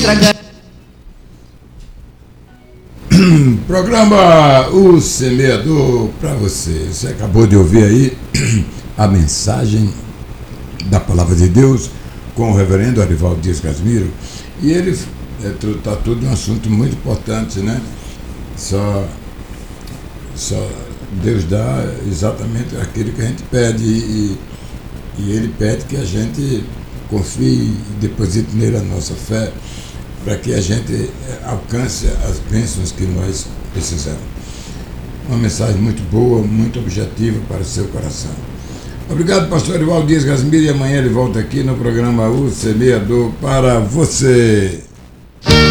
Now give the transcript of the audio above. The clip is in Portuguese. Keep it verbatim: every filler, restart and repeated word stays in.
estragando. Programa O Semeador para você. Você acabou de ouvir aí a mensagem da Palavra de Deus com o reverendo Arivaldo Dias Casimiro, e ele é, tratou de um assunto muito importante, né? Só, só Deus dá exatamente aquilo que a gente pede, e, e Ele pede que a gente confie e deposite nele a nossa fé, para que a gente alcance as bênçãos que nós precisamos. Uma mensagem muito boa, muito objetiva para o seu coração. Obrigado, pastor Arivaldo Dias Casimiro, e amanhã ele volta aqui no programa O Semeador para você.